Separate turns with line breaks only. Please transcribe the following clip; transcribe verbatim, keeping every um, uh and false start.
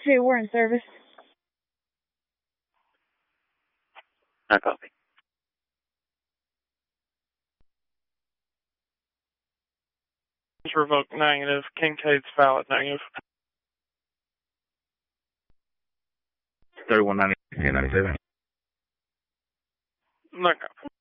two, we're in service.
I copy.
Revoked negative. Kincaid's valid negative.
thirty-one ninety-seven.
No copy.